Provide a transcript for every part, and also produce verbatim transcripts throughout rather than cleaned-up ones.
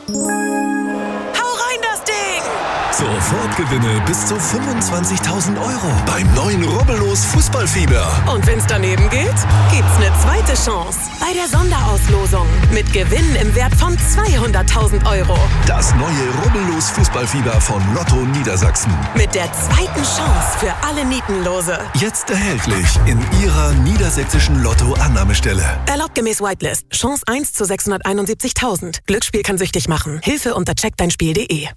Sofortgewinne bis zu fünfundzwanzigtausend Euro beim neuen Rubbellos Fußballfieber. Und wenn's daneben geht, gibt's eine zweite Chance bei der Sonderauslosung mit Gewinnen im Wert von zweihunderttausend Euro. Das neue Rubbellos Fußballfieber von Lotto Niedersachsen. Mit der zweiten Chance für alle Nietenlose. Jetzt erhältlich in Ihrer niedersächsischen Lotto-Annahmestelle. Erlaubt gemäß Whitelist. Chance eins zu sechshunderteinundsiebzigtausend. Glücksspiel kann süchtig machen. Hilfe unter check dein Spiel punkt de.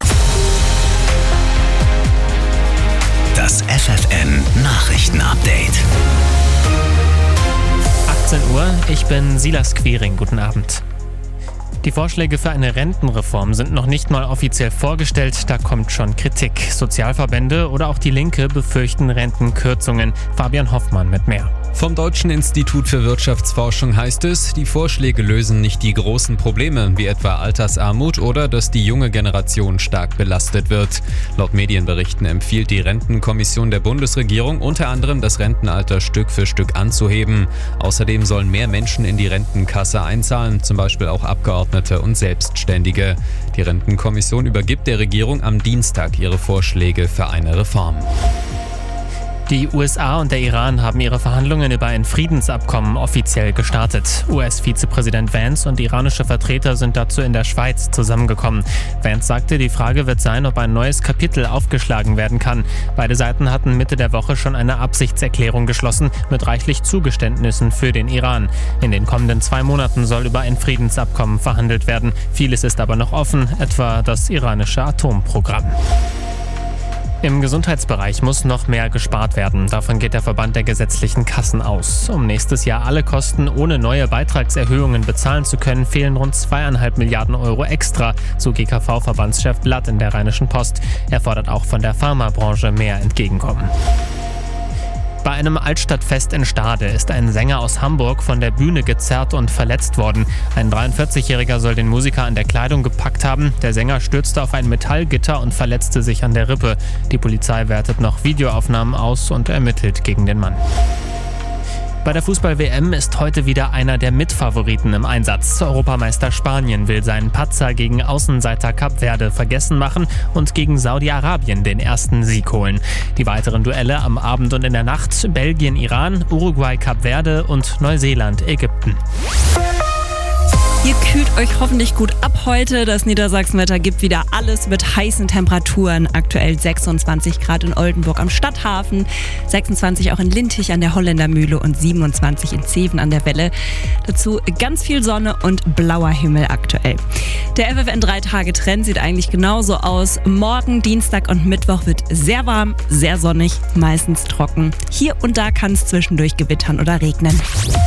Das F F N Nachrichtenupdate. achtzehn Uhr, ich bin Silas Quiring. Guten Abend. Die Vorschläge für eine Rentenreform sind noch nicht mal offiziell vorgestellt, da kommt schon Kritik. Sozialverbände oder auch die Linke befürchten Rentenkürzungen. Fabian Hoffmann mit mehr. Vom Deutschen Institut für Wirtschaftsforschung heißt es, die Vorschläge lösen nicht die großen Probleme, wie etwa Altersarmut oder dass die junge Generation stark belastet wird. Laut Medienberichten empfiehlt die Rentenkommission der Bundesregierung unter anderem, das Rentenalter Stück für Stück anzuheben. Außerdem sollen mehr Menschen in die Rentenkasse einzahlen, zum Beispiel auch Abgeordnete und Selbstständige. Die Rentenkommission übergibt der Regierung am Dienstag ihre Vorschläge für eine Reform. Die U S A und der Iran haben ihre Verhandlungen über ein Friedensabkommen offiziell gestartet. U S-Vizepräsident Vance und iranische Vertreter sind dazu in der Schweiz zusammengekommen. Vance sagte, die Frage wird sein, ob ein neues Kapitel aufgeschlagen werden kann. Beide Seiten hatten Mitte der Woche schon eine Absichtserklärung geschlossen mit reichlich Zugeständnissen für den Iran. In den kommenden zwei Monaten soll über ein Friedensabkommen verhandelt werden. Vieles ist aber noch offen, etwa das iranische Atomprogramm. Im Gesundheitsbereich muss noch mehr gespart werden. Davon geht der Verband der gesetzlichen Kassen aus. Um nächstes Jahr alle Kosten ohne neue Beitragserhöhungen bezahlen zu können, fehlen rund zweieinhalb Milliarden Euro extra, so G K V-Verbandschef Blatt in der Rheinischen Post. Er fordert auch von der Pharmabranche mehr Entgegenkommen. Bei einem Altstadtfest in Stade ist ein Sänger aus Hamburg von der Bühne gezerrt und verletzt worden. Ein dreiundvierzigjähriger soll den Musiker an der Kleidung gepackt haben. Der Sänger stürzte auf ein Metallgitter und verletzte sich an der Rippe. Die Polizei wertet noch Videoaufnahmen aus und ermittelt gegen den Mann. Bei der Fußball-W M ist heute wieder einer der Mitfavoriten im Einsatz. Europameister Spanien will seinen Patzer gegen Außenseiter Kap Verde vergessen machen und gegen Saudi-Arabien den ersten Sieg holen. Die weiteren Duelle am Abend und in der Nacht: Belgien, Iran, Uruguay, Kap Verde und Neuseeland, Ägypten. Ihr kühlt euch hoffentlich gut ab heute. Das Niedersachsenwetter gibt wieder alles mit heißen Temperaturen. Aktuell sechsundzwanzig Grad in Oldenburg am Stadthafen, sechsundzwanzig auch in Linthich an der Holländermühle und siebenundzwanzig in Zeven an der Welle. Dazu ganz viel Sonne und blauer Himmel aktuell. Der F F N drei Tage Trend sieht eigentlich genauso aus. Morgen, Dienstag und Mittwoch wird sehr warm, sehr sonnig, meistens trocken. Hier und da kann es zwischendurch gewittern oder regnen.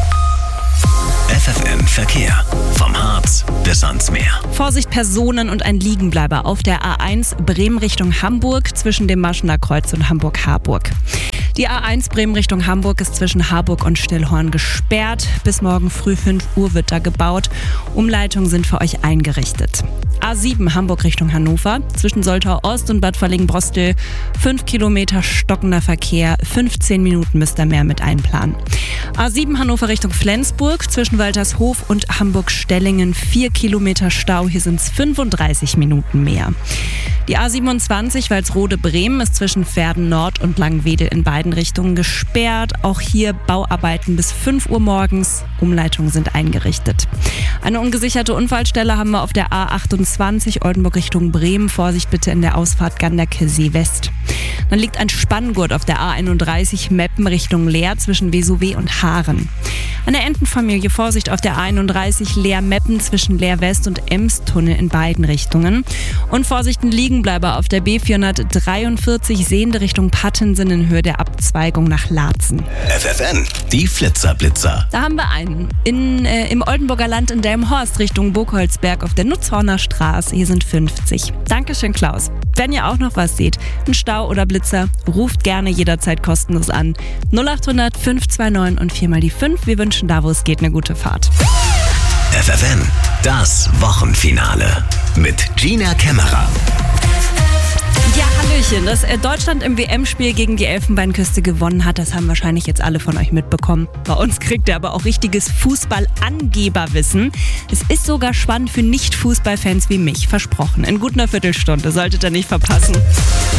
F F N Verkehr. Vom Harz bis ans Meer. Vorsicht, Personen und ein Liegenbleiber auf der A eins Bremen Richtung Hamburg zwischen dem Maschener Kreuz und Hamburg-Harburg. Die A eins Bremen Richtung Hamburg ist zwischen Harburg und Stillhorn gesperrt. Bis morgen früh fünf Uhr wird da gebaut. Umleitungen sind für euch eingerichtet. A sieben Hamburg Richtung Hannover zwischen Soltau Ost und Bad Verlingen-Brostel. fünf Kilometer stockender Verkehr. fünfzehn Minuten müsst ihr mehr mit einplanen. A sieben Hannover Richtung Flensburg zwischen Waltershof und Hamburg-Stellingen. vier Kilometer Stau. Hier sind es fünfunddreißig Minuten mehr. Die A siebenundzwanzig Walsrode-Bremen ist zwischen Verden Nord und Langwedel in beiden Richtungen gesperrt. Auch hier Bauarbeiten bis fünf Uhr morgens. Umleitungen sind eingerichtet. Eine ungesicherte Unfallstelle haben wir auf der A achtundzwanzig Oldenburg Richtung Bremen. Vorsicht bitte in der Ausfahrt Ganderkesee West. Dann liegt ein Spanngurt auf der A einunddreißig Meppen Richtung Leer zwischen Wesow und Haaren. Eine Entenfamilie, Vorsicht auf der A einunddreißig Leer-Meppen zwischen Leer West und Emstunnel in beiden Richtungen. Und Vorsicht, ein Liegenbleiber auf der B vierhundertdreiundvierzig Sehende Richtung Pattensen in Höhe der Abzweigung nach Laatzen. F F N, die Flitzerblitzer. Da haben wir einen. In, äh, Im Oldenburger Land in Delmenhorst Richtung Burgholzberg auf der Nutzhorner Straße. Hier sind fünfzig. Dankeschön, Klaus. Wenn ihr auch noch was seht, ein Stau oder Blitzer, ruft gerne jederzeit kostenlos an. null achthundert fünf zwei neun und viermal die fünf. Wir wünschen da, wo es geht, eine gute Fahrt. F F N, das Wochenfinale mit Gina Kämmerer. Ja, Hallöchen. Dass äh, Deutschland im W M-Spiel gegen die Elfenbeinküste gewonnen hat, das haben wahrscheinlich jetzt alle von euch mitbekommen. Bei uns kriegt ihr aber auch richtiges Fußball-Angeberwissen. Es ist sogar spannend für Nicht-Fußballfans wie mich, versprochen. In gut einer Viertelstunde solltet ihr nicht verpassen.